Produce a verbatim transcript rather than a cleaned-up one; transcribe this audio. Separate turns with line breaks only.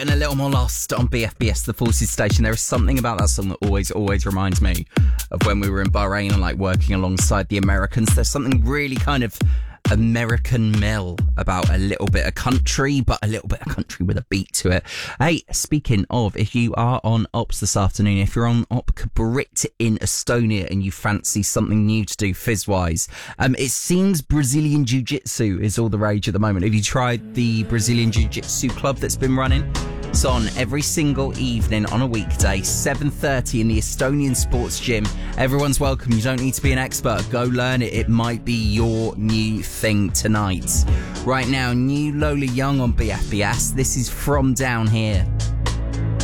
And a little more lost on B F B S, the Forces Station. There is something about that song that always, always reminds me of when we were in Bahrain and like working alongside the Americans. There's something really kind of American mill about a little bit of country, but a little bit of country with a beat to it. Hey, speaking of, if you are on Ops this afternoon, if you're on Op Brit in Estonia and you fancy something new to do fizz-wise, um, it seems Brazilian Jiu-Jitsu is all the rage at the moment. Have you tried the Brazilian Jiu-Jitsu club that's been running? It's on every single evening on a weekday, seven thirty in the Estonian Sports Gym. Everyone's welcome. You don't need to be an expert. Go learn it. It might be your new thing tonight. Right now, new Lola Young on B F B S. This is From Down Here.